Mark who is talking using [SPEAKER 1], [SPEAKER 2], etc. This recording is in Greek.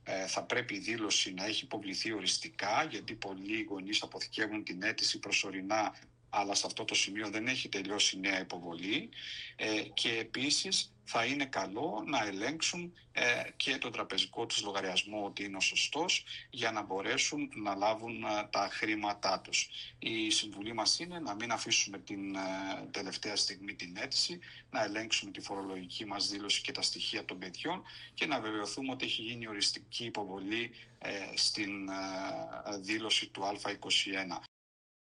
[SPEAKER 1] θα πρέπει η δήλωση να έχει υποβληθεί οριστικά, γιατί πολλοί γονείς αποθηκεύουν την αίτηση προσωρινά, αλλά σε αυτό το σημείο δεν έχει τελειώσει νέα υποβολή, και επίσης θα είναι καλό να ελέγξουν και τον τραπεζικό τους λογαριασμό ότι είναι ο σωστός, για να μπορέσουν να λάβουν τα χρήματά τους. Η συμβουλή μας είναι να μην αφήσουμε την τελευταία στιγμή την αίτηση, να ελέγξουμε τη φορολογική μας δήλωση και τα στοιχεία των παιδιών και να βεβαιωθούμε ότι έχει γίνει οριστική υποβολή στην δήλωση του Α21.